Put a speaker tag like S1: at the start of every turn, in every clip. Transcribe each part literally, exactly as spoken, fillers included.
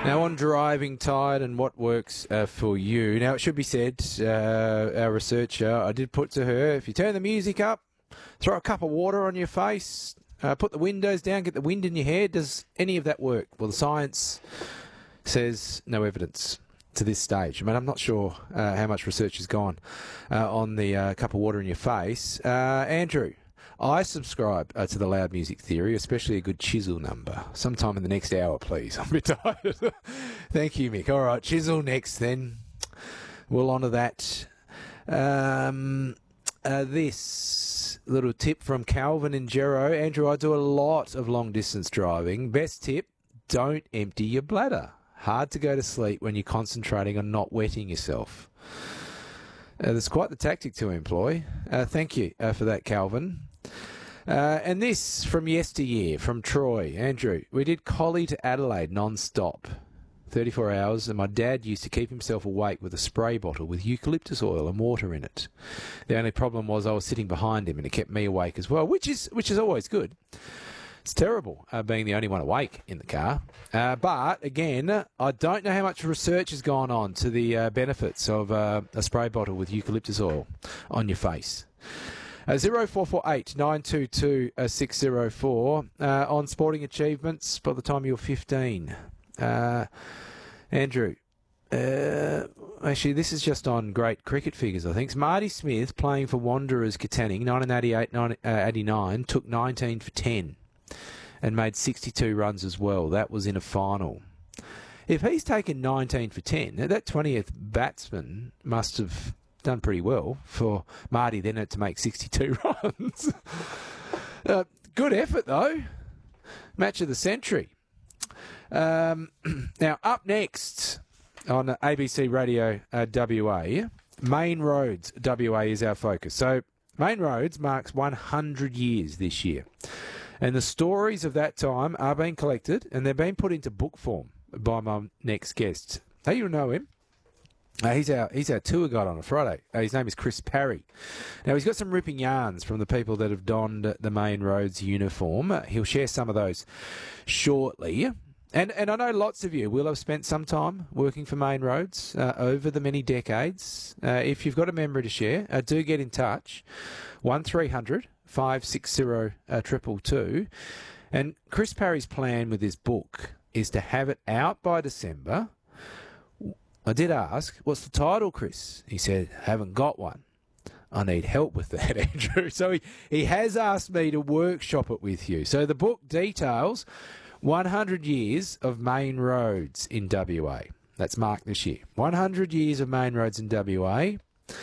S1: Now, on driving tired and what works uh, for you. Now, it should be said, uh, our researcher, I did put to her, if you turn the music up, throw a cup of water on your face, uh, put the windows down, get the wind in your hair, does any of that work? Well, the science says no evidence to this stage. I mean, I'm not sure uh, how much research has gone uh, on the uh, cup of water in your face. Uh, Andrew, I subscribe uh, to the loud music theory, especially a good chisel number. Sometime in the next hour, please. I'm a bit tired. Thank you, Mick. All right, chisel next then. We'll honour that. Um, uh, this little tip from Calvin and Jero. Andrew, I do a lot of long-distance driving. Best tip, don't empty your bladder. Hard to go to sleep when you're concentrating on not wetting yourself. Uh, that's quite the tactic to employ. Uh, thank you uh, for that, Calvin. Uh, and this from yesteryear, from Troy. Andrew, we did Collie to Adelaide non-stop, thirty-four hours, and my dad used to keep himself awake with a spray bottle with eucalyptus oil and water in it. The only problem was I was sitting behind him and it kept me awake as well, which is which is always good. It's terrible uh, being the only one awake in the car. Uh, but, again, I don't know how much research has gone on to the uh, benefits of uh, a spray bottle with eucalyptus oil on your face. Uh, zero four four eight nine two two six zero four uh, on sporting achievements by the time you're fifteen. Uh, Andrew, uh, actually, this is just on great cricket figures, I think. It's Marty Smith playing for Wanderers Katanning, nineteen eighty-eight eighty-nine, took nineteen for ten and made sixty-two runs as well. That was in a final. If he's taken nineteen for ten, that twentieth batsman must have done pretty well for Marty then to make sixty-two runs. uh, good effort, though. Match of the century. Um, now, up next on A B C Radio uh, W A, Main Roads W A is our focus. So, Main Roads marks one hundred years this year. And the stories of that time are being collected and they're being put into book form by my next guest. Hey, you know him. Uh, he's our he's our tour guide on a Friday. Uh, his name is Chris Parry. Now, he's got some ripping yarns from the people that have donned the Main Roads uniform. Uh, he'll share some of those shortly. And and I know lots of you will have spent some time working for Main Roads uh, over the many decades. Uh, if you've got a memory to share, uh, do get in touch. one three hundred five six zero two two. And Chris Parry's plan with this book is to have it out by December. I did ask, what's the title, Chris? He said, haven't got one. I need help with that, Andrew. So he, he has asked me to workshop it with you. So the book details one hundred years of Main Roads in W A. That's marked this year. one hundred years of Main Roads in W A.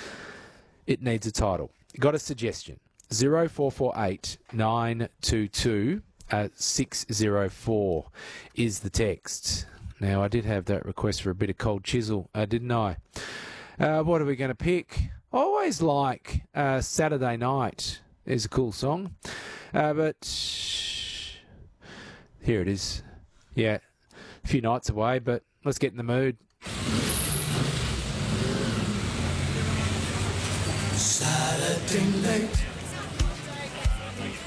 S1: It needs a title. Got a suggestion? zero four four eight nine two two six zero four is the text. Now, I did have that request for a bit of cold chisel, uh, didn't I? Uh, what are we going to pick? I always like uh, Saturday Night is a cool song. Uh, but here it is. Yeah, a few nights away, but let's get in the mood.
S2: Saturday night.